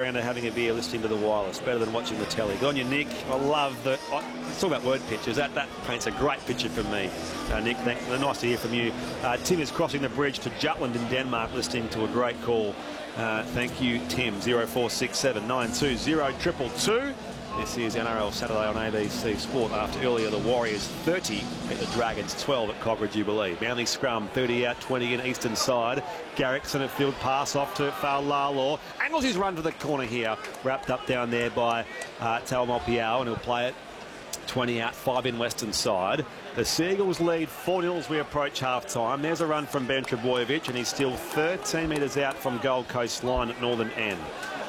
background of having a beer listening to the wireless. Better than watching the telly. Good on you, Nick. I love the... Let's talk about word pictures. That paints a great picture for me. Nick, nice to hear from you. Tim is crossing the bridge to Jutland in Denmark, listening to a great call. Thank you, Tim. 0467 920 222. This is NRL Saturday on ABC Sport after earlier the Warriors 30 at the Dragons 12 at Cogra Jubilee. Manly scrum, 30 out, 20 in eastern side. Garrick centre field pass off to Fa'alalo. Angles his run to the corner here. Wrapped up down there by Taumalpau, and he'll play it 20 out, 5 in western side. The Seagulls lead 4-0 as we approach half-time. There's a run from Ben Trebojevic, and he's still 13 metres out from Gold Coast line at northern end.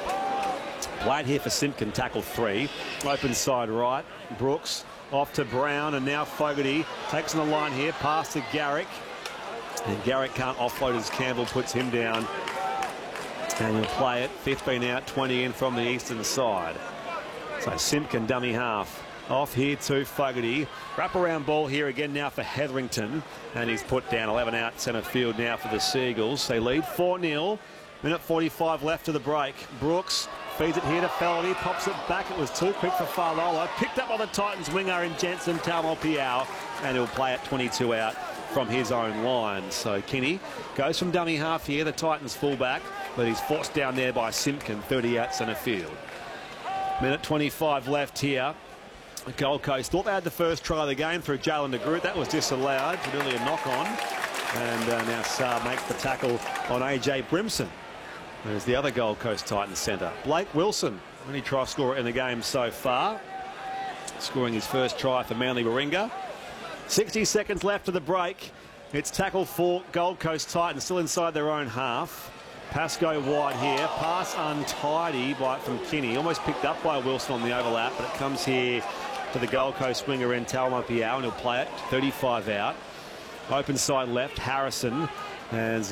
Played here for Simpkin, tackle 3. Open side right. Brooks off to Brown, and now Fogarty takes on the line here. Pass to Garrick. And Garrick can't offload as Campbell puts him down. And he'll play it 15 out, 20 in from the eastern side. So Simpkin, dummy half. Off here to Fogarty. Wrap-around ball here again now for Hetherington. And he's put down 11 out centre field now for the Seagulls. They lead 4-0. Minute 45 left to the break. Brooks feeds it here to Feldy, pops it back. It was too quick for Fa'alalo. Picked up by the Titans winger in Jensen Taumalpau, and he'll play it 22 out from his own line. So Kenny goes from dummy half here, the Titans fullback, but he's forced down there by Simpkin, 30 out centre field. Minute 25 left here. Gold Coast thought they had the first try of the game through Jalen de Groot. That was disallowed, nearly a knock-on. And now Saab makes the tackle on AJ Brimson. There's the other Gold Coast Titans centre. Blake Wilson, only try scorer in the game so far, scoring his first try for Manly Warringah. 60 seconds left to the break. It's tackle for Gold Coast Titans, still inside their own half. Pascoe wide here. Pass untidy from Kinney. Almost picked up by Wilson on the overlap, but it comes here to the Gold Coast winger in Taumalpau, and he'll play it 35 out. Open side left, Harrison. As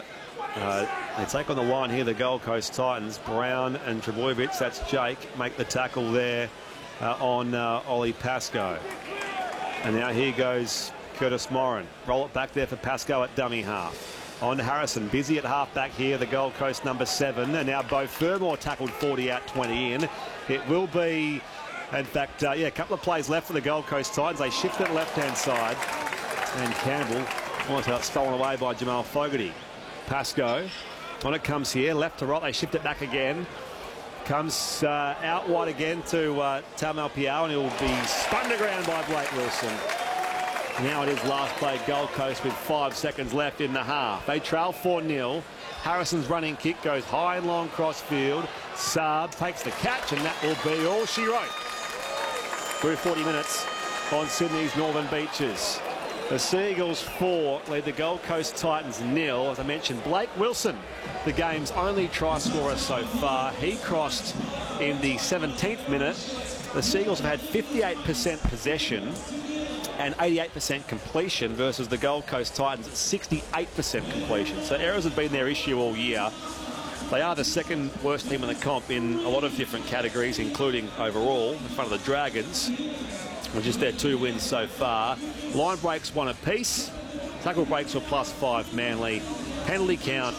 they take on the line here, the Gold Coast Titans. Brown and Trebojevic, that's Jake, make the tackle there on Ollie Pascoe. And now here goes Curtis Moran. Roll it back there for Pascoe at dummy half. On to Harrison, busy at half back here, the Gold Coast number 7. And now Beau Fermor tackled 40 out, 20 in. It will be, in fact, a couple of plays left for the Gold Coast Titans. They shift it left-hand side. And Campbell almost got stolen away by Jamal Fogarty. Pascoe, on it comes here, left to right, they shift it back again. Comes out wide again to Taumalpau, and he'll be spun to ground by Blake Wilson. Now it is last play Gold Coast with 5 seconds left in the half. They trail 4-0. Harrison's running kick goes high and long cross field. Saab takes the catch, and that will be all she wrote. Through 40 minutes on Sydney's northern beaches. The Seagulls 4 lead the Gold Coast Titans 0. As I mentioned, Blake Wilson, the game's only try scorer so far. He crossed in the 17th minute. The Seagulls have had 58% possession and 88% completion versus the Gold Coast Titans at 68% completion. So errors have been their issue all year. They are the second worst team in the comp in a lot of different categories, including overall, in front of the Dragons, which is their 2 wins so far. Line breaks 1 apiece. Tackle breaks were +5 Manly. Penalty count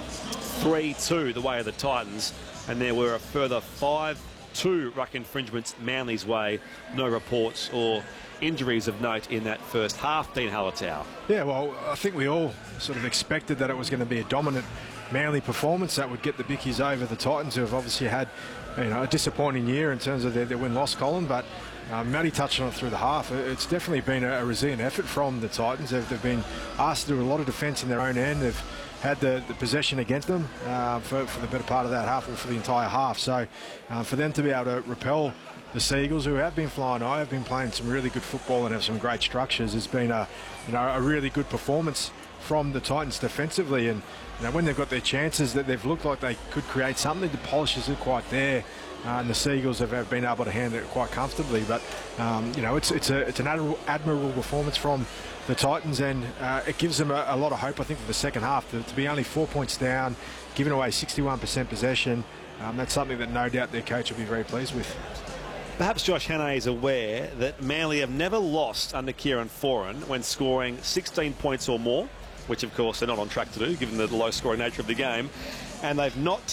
3-2 the way of the Titans. And there were a further 5-2 ruck infringements Manly's way. No reports or injuries of note in that first half. Dean Hallertau. Yeah, well, I think we all sort of expected that it was going to be a dominant Manly performance that would get the Bickies over the Titans, who have obviously had a disappointing year in terms of their win-loss column. But Matty touched on it through the half. It's definitely been a resilient effort from the Titans. They've been asked to do a lot of defence in their own end. They've had the possession against them for the better part of that half, or for the entire half. So for them to be able to repel the Seagulls, who have been flying high, have been playing some really good football and have some great structures, has been a really good performance from the Titans defensively. And when they've got their chances, that they've looked like they could create something, the polish isn't quite there. And the Seagulls have been able to handle it quite comfortably. But it's an admirable performance from the Titans, and it gives them a lot of hope, I think, for the second half. To be only 4 points down, giving away 61% possession, that's something that no doubt their coach will be very pleased with. Perhaps Josh Hannay is aware that Manly have never lost under Kieran Foran when scoring 16 points or more, which of course they're not on track to do given the low scoring nature of the game, and they've not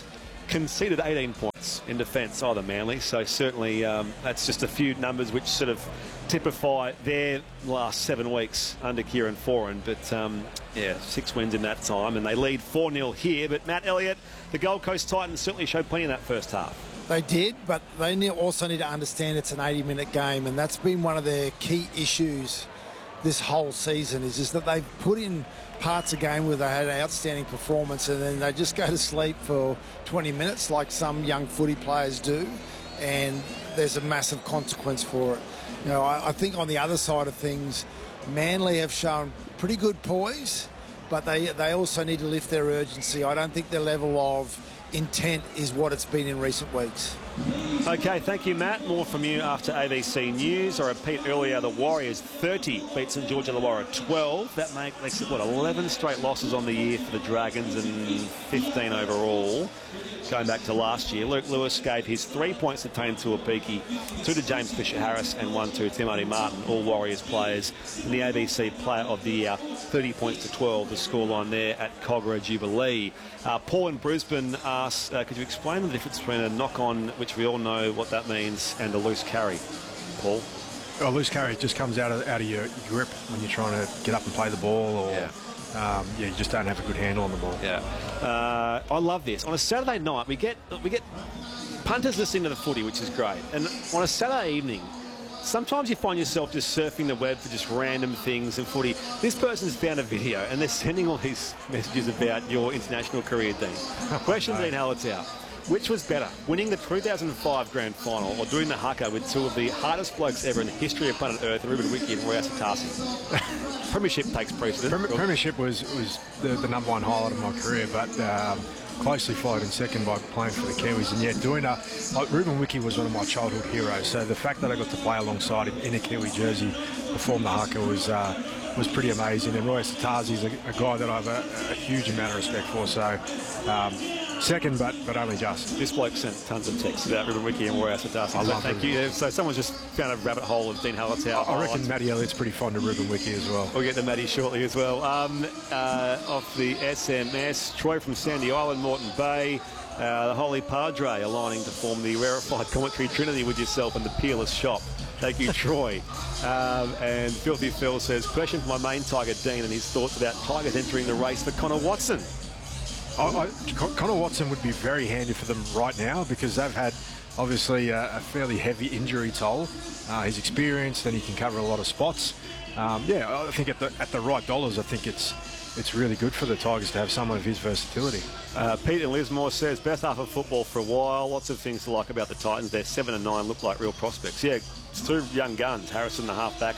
conceded 18 points in defence, either Manly. So certainly that's just a few numbers which sort of typify their last 7 weeks under Kieran Foran. But yeah, 6 wins in that time, and they lead 4-0 here. But Matt Elliott, the Gold Coast Titans certainly showed plenty in that first half. They did, but they also need to understand it's an 80-minute game, and that's been one of their key issues this whole season, is just that they've put in parts of game where they had an outstanding performance and then they just go to sleep for 20 minutes like some young footy players do, and there's a massive consequence for it. You know, I think on the other side of things, Manly have shown pretty good poise, but they also need to lift their urgency. I don't think their level of intent is what it's been in recent weeks. Okay, thank you, Matt. More from you after ABC News. I repeat earlier, the Warriors 30 beat St George Illawarra 12. That makes it, what, 11 straight losses on the year for the Dragons and 15 overall. Going back to last year, Luke Lewis gave his 3 points to Tane Tuapiki, 2 to James Fisher-Harris and 1 to Timothy Martin, all Warriors players. In the ABC Player of the Year, 30 points to 12, the scoreline there at Cogra Jubilee. Paul in Brisbane asks, could you explain the difference between a knock-on, which we all know what that means, and a loose carry? Paul? A loose carry just comes out of your grip when you're trying to get up and play the ball, or you just don't have a good handle on the ball. Yeah, I love this. On a Saturday night, we get punters listening to the footy, which is great. And on a Saturday evening, sometimes you find yourself just surfing the web for just random things in footy. This person's found a video and they're sending all these messages about your international career, Dean. Question, Dean Hallertau. Which was better, winning the 2005 Grand Final or doing the haka with 2 of the hardest blokes ever in the history of planet Earth, Ruben Wiki and Roy Asotasi? Premiership takes precedent. Premiership was the number 1 highlight of my career, but closely followed in second by playing for the Kiwis. And yet doing like Ruben Wiki was one of my childhood heroes, so the fact that I got to play alongside him in a Kiwi jersey, perform the haka was pretty amazing. And Roy Asotasi is a guy that I have a huge amount of respect for, so second, but only just. This bloke sent tons of texts about Ruben Wiki and Roy Asotasi. I love thank you. So someone's just found a rabbit hole of Dean Hallertau. I reckon Matty Elliott's pretty fond of Ruben Wiki as well. We'll get to Matty shortly as well. Off the SMS, Troy from Sandy Island, Moreton Bay. The Holy Padre aligning to form the rarefied commentary trinity with yourself and the Peerless Shop. Thank you, Troy. And Filthy Phil says, question for my main Tiger, Dean, and his thoughts about Tigers entering the race for Connor Watson. Connor Watson would be very handy for them right now because they've had obviously a fairly heavy injury toll. He's experienced and he can cover a lot of spots. I think at the right dollars, I think it's really good for the Tigers to have someone of his versatility. Pete in Lismore says, best half of football for a while. Lots of things to like about the Titans. They're 7 and 9, look like real prospects. Yeah, it's 2 young guns. Harrison, the halfback,